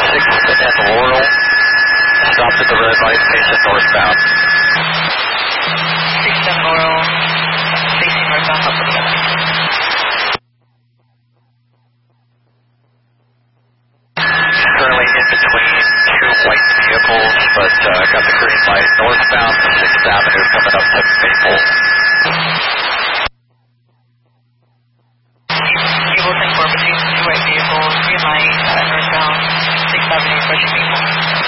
6 and Laurel. Stopped at the red light, facing northbound. 6 and Laurel, facing northbound, up to the red light. Currently in between 2 white vehicles, but got the green light northbound, 6th Avenue coming up to Maple. Eagle 10-4 between 2 white vehicles, green light, northbound, 6th Avenue, approaching Maple.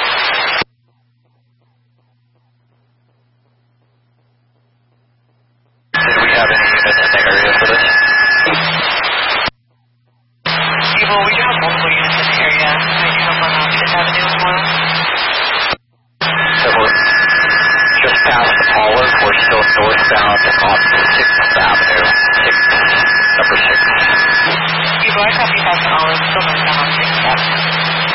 Did we have any units in the area for this? Eagle, we do have multiple units in the area. I do have one on 5th Avenue as well. So we're just past Olive. We're still northbound on 6th Avenue, number 6. Eagle, I copy past Olive, still northbound on 6th Avenue.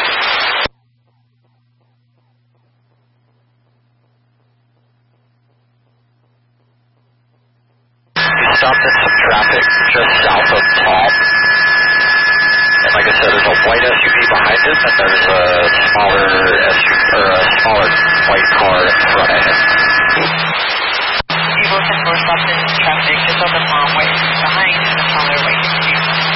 We stopped in some traffic just south of Tom. And like I said, there's a white SUV behind him, and there's a smaller SUV, or a smaller white car in front of him. Eagle 10-4 stopped in traffic just off the Tom, white behind and a smaller white SUV.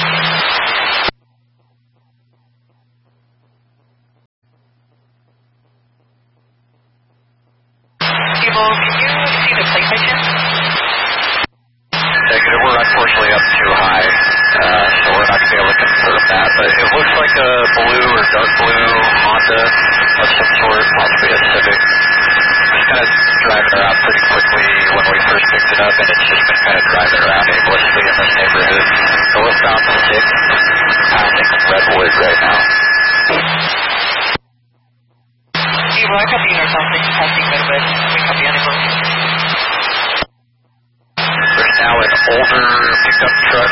Eagle, can you see the plate by chance? Negative, we're unfortunately up too high, so we're not going to be able to confirm that. But it looks like a blue or dark blue Honda of some sort, possibly a Civic. Just kind of driving around pretty quickly when we first picked it up, and it's just been kind of driving around aimlessly in this neighborhood. Northbound 6, passing Redwood right now. Eagle, I copy northbound 6, passing Redwood. We copy on Eagle. There's now an older pickup truck